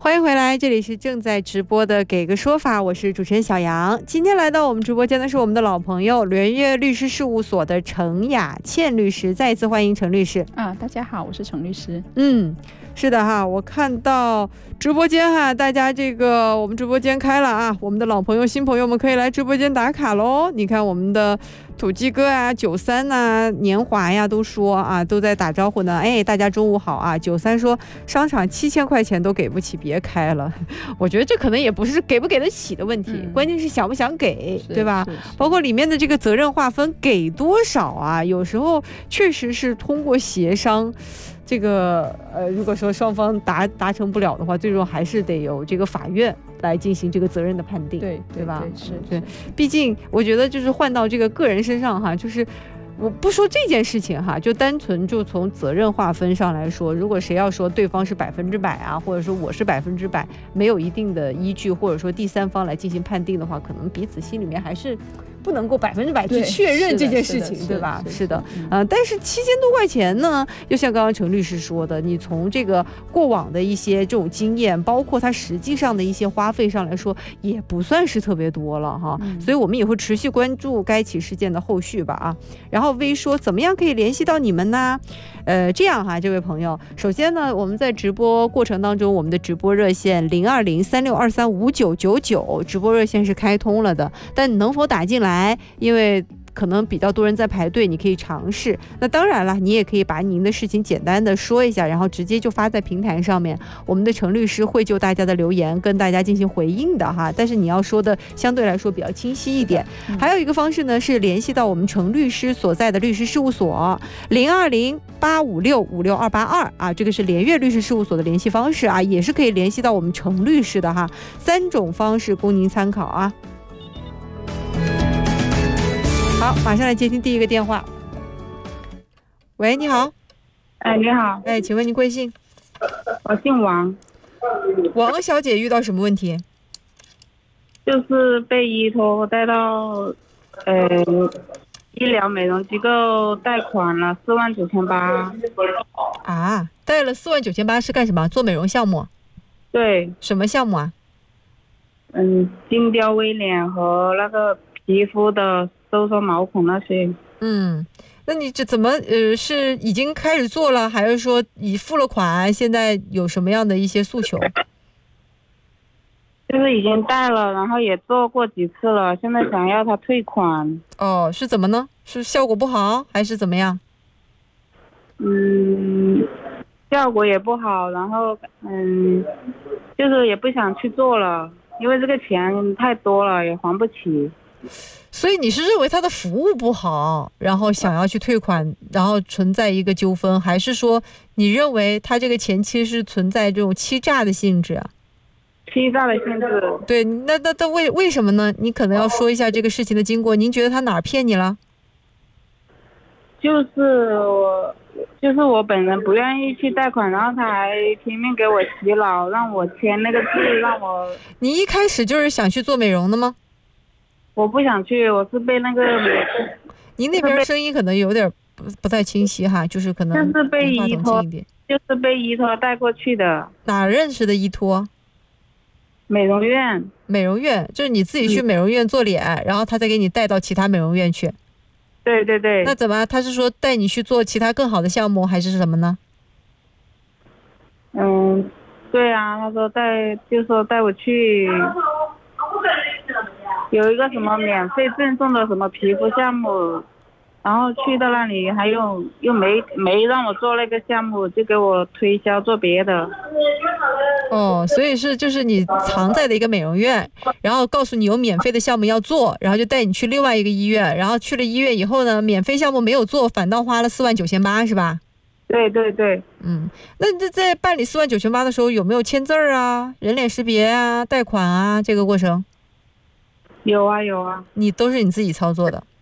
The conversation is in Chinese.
欢迎回来，这里是正在直播的给个说法，我是主持人小杨。今天来到我们直播间的是我们的老朋友联悦律师事务所的程雅倩律师，再一次欢迎程律师。 大家好，我是程律师。 是的哈，我看到直播间哈，大家我们直播间开了啊，我们的老朋友新朋友们可以来直播间打卡喽。你看我们的土鸡哥啊、93啊、年华呀都说啊，都在打招呼呢。哎，大家中午好啊。93说商场7000块钱都给不起，别开了。我觉得这可能也不是给不给得起的问题，关键是想不想给，对吧？包括里面的这个责任划分给多少啊，有时候确实是通过协商。如果说双方达成不了的话，最终还是得由这个法院来进行这个责任的判定，对吧？对，毕竟我觉得就是换到这个个人身上哈，就是我不说这件事情哈，就单纯就从责任划分上来说，如果谁要说对方是100%啊，或者说我是100%，没有一定的依据，或者说第三方来进行判定的话，可能彼此心里面还是不能够100%去确认这件事情，对吧？是的，但是7000多块钱呢，就像刚刚程律师说的，你从这个过往的一些这种经验，包括它实际上的一些花费上来说，也不算是特别多了哈。所以我们也会持续关注该起事件的后续吧啊。然后 V 说怎么样可以联系到你们呢？这样哈，这位朋友，首先呢，我们在直播过程当中，我们的直播热线02036235999直播热线是开通了的，但你能否打进来？因为可能比较多人在排队，你可以尝试。那当然了，你也可以把您的事情简单的说一下，然后直接就发在平台上面，我们的程律师会就大家的留言跟大家进行回应的哈。但是你要说的相对来说比较清晰一点。还有一个方式呢，是联系到我们程律师所在的律师事务所02085656282啊，这个是联悦律师事务所的联系方式啊，也是可以联系到我们程律师的哈。3种方式供您参考啊。好，马上来接听第一个电话。喂，你好。 你好。 请问您贵姓？ 我姓王。 王小姐遇到什么问题？ 就是被依托带到医疗美容机构贷款了49800。 啊，贷了49800是干什么？做美容项目？ 对。 什么项目啊？ 精雕微脸和那个皮肤的收缩毛孔那些。 那你这怎么是已经开始做了，还是说已付了款？现在有什么样的一些诉求？ 就是已经贷了，然后也做过几次了，现在想要他退款。 哦，是怎么呢？是效果不好还是怎么样？ 效果也不好，然后就是也不想去做了，因为这个钱太多了，也还不起。 所以你是认为他的服务不好，然后想要去退款，然后存在一个纠纷，还是说你认为他这个前期是存在这种欺诈的性质啊？ 欺诈的性质。 对，那为什么呢？你可能要说一下这个事情的经过。您觉得他哪儿骗你了？ 就是我本人不愿意去贷款，然后他还拼命给我洗脑，让我签那个字，让我。 你一开始就是想去做美容的吗？ 我不想去，我是被那个。 您那边声音可能有点不太清晰哈，就是可能就是被依托，就是被依托带过去的。 哪认识的依托？ 美容院。 美容院就是你自己去美容院做脸，然后他再给你带到其他美容院去。 对对对。 那怎么？他是说带你去做其他更好的项目，还是什么呢？ 对啊，他说带我去。有一个什么免费赠送的什么皮肤项目，然后去到那里还又没让我做那个项目，就给我推销做别的。 所以就是你藏在的一个美容院，然后告诉你有免费的项目要做，然后就带你去另外一个医院，然后去了医院以后呢，免费项目没有做，反倒花了49800是吧？ 对对对。 那这在办理49800的时候有没有签字啊、人脸识别啊、贷款啊这个过程？ 有啊有啊。 你都是你自己操作的？